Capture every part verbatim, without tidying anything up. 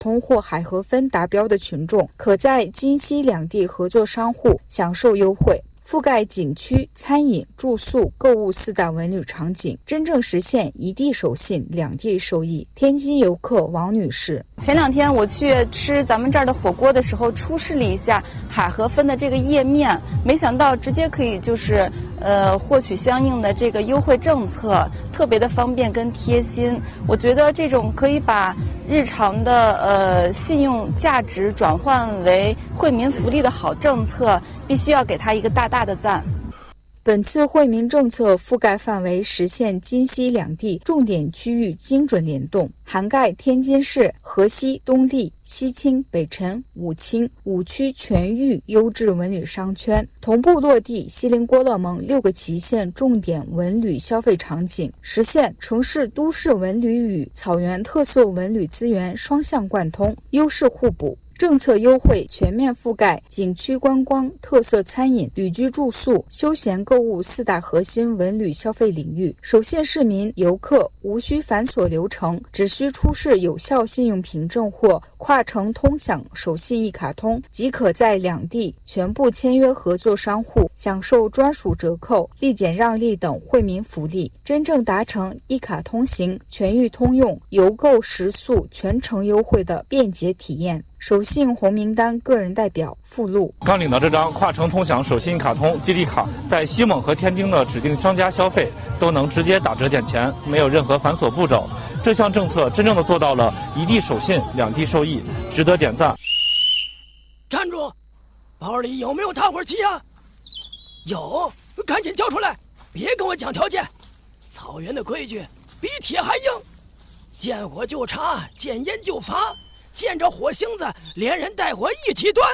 通或海河分达标的群众，可在京西两地合作商户享受优惠。覆盖景区、餐饮、住宿、购物四大文旅场景，真正实现一地守信、两地受益。天津游客王女士： 前两天我去吃咱们这儿的火锅的时候，出示了一下海河分的这个页面，没想到直接可以就是呃获取相应的这个优惠政策，特别的方便跟贴心。我觉得这种可以把日常的呃信用价值转换为惠民福利的好政策，必须要给他一个大大的赞。 本次惠民政策覆盖范围实现京西两地重点区域精准联动，涵盖天津市河西、东丽、西青、北辰、武清五区全域优质文旅商圈，同步落地锡林郭勒盟六个旗县重点文旅消费场景，实现城市都市文旅与草原特色文旅资源双向贯通，优势互补。政策优惠全面覆盖景区观光、特色餐饮、旅居住宿、休闲购物四大核心文旅消费领域，守信市民游客无需繁琐流程，只需出示有效信用凭证或跨城通享守信一卡通，即可在两地全部签约合作商户享受专属折扣、立减让利等惠民福利，真正达成一卡通行、全域通用、邮购食宿全程优惠的便捷体验。守信红名单个人代表附录： 刚领到这张跨城通享守信卡通激励卡，在西蒙和天津的指定商家消费都能直接打折减钱，没有任何繁琐步骤。这项政策真正的做到了一地守信、两地受益，值得点赞。 站住！包里有没有打火机啊？有，赶紧交出来！别跟我讲条件。草原的规矩比铁还硬，见火就查，见烟就罚。见着火星子，连人带火一起端。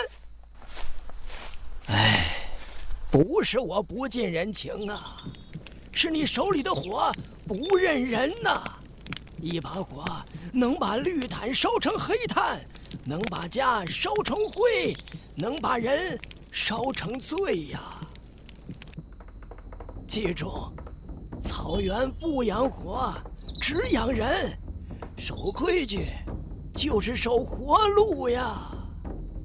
哎，不是我不近人情啊，是你手里的火不认人呐。一把火能把绿炭烧成黑炭，能把家烧成灰，能把人烧成罪呀。记住，草原不养火，只养人，守规矩就是守活路呀。